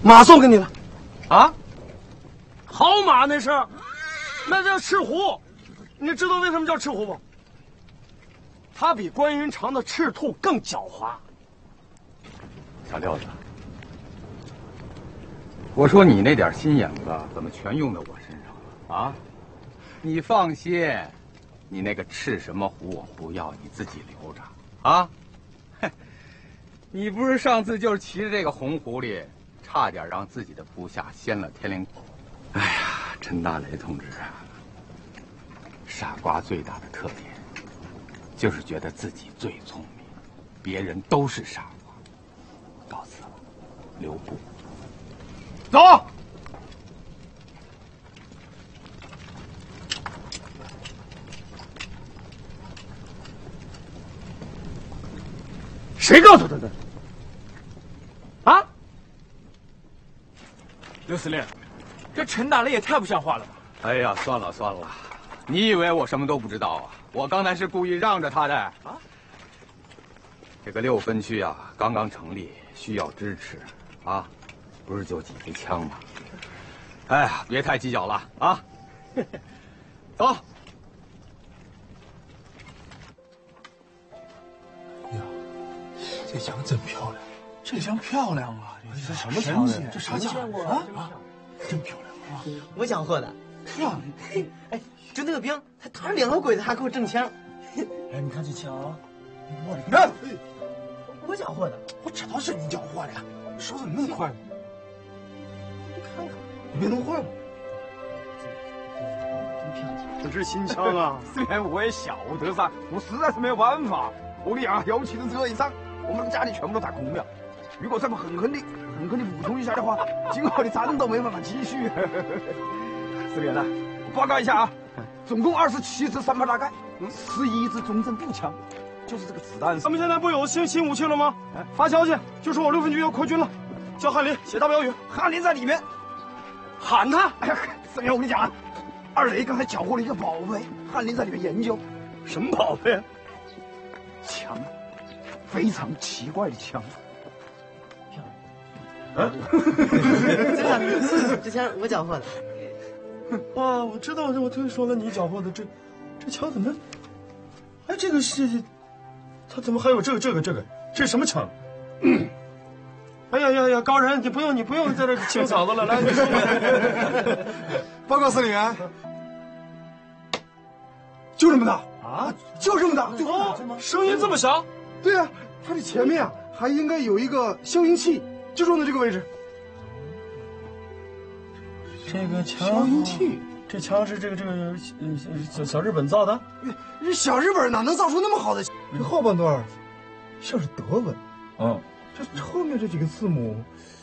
马送给你了。 啊？ 好马那是，那叫赤狐。你知道为什么叫赤狐不？它比关云长的赤兔更狡猾。 小六子，我说你那点心眼子怎么全用在我身上了啊？你放心，你那个赤什么狐我不要，你自己留着啊。哼，你不是上次就是骑着这个红狐狸，差点让自己的部下掀了天灵口。哎呀，陈大雷同志啊，傻瓜最大的特点就是觉得自己最聪明，别人都是傻瓜。告辞了，留步。走。 谁告诉他的？啊？ 刘司令，这陈大雷也太不像话了吧！ 哎呀，算了算了，你以为我什么都不知道啊？我刚才是故意让着他的啊。这个6分区啊，刚刚成立，需要支持啊，不是就几支枪吗？哎呀，别太计较了啊！走。 呀，这枪真漂亮，这枪漂亮啊！这什么枪？ 这啥枪啊？真漂亮啊！ 我缴获的。 呀， 哎，就那个兵，他2个鬼子还给我挣枪。 哎，你看这枪啊，我的天！我缴获的， 我知道是你缴获的呀，手怎么那么快呢？ 你看看， 你别弄坏了。 真漂亮！ 这是新枪啊！ 虽然我也晓得噻，我实在是没有办法。我的牙尤其是这一仗，我们家里全部都打空了。如果再不狠狠地补充一下的话，今后的战斗没办法继续。司令呢，我报告一下啊，总共27支3发大盖，11支中正步枪，就是这个子弹。 咱们现在不有新武器了吗？发消息就说我6分区要扩军了，叫翰林写大标语。 翰林在里面， 喊他。 哎呀，司令，我跟你讲啊，二雷刚才缴获了一个宝贝，翰林在里面研究。 什么宝贝？ 枪，非常奇怪的枪。 这枪我缴获的。 啊，我知道，我听说了你缴获的这枪怎么？哎，这个是，他怎么还有这个？这是什么枪？哎呀，高人，你不用在这清嗓子了，来，你说。 报告司令员，就这么大啊， 就这么大， 声音这么小？ 对啊，它的前面啊还应该有一个消音器，就装在这个位置。 这个枪消音器， 这枪是这个小日本造的？ 小日本哪能造出那么好的？这后半段像是德文，这后面这几个字母